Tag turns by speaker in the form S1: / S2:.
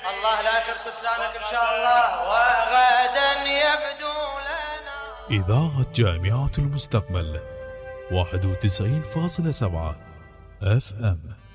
S1: الله لا ترسل لسانك إن شاء الله وغدا يبدو لنا.
S2: إذاعة جامعة المستقبل 91.7 FM.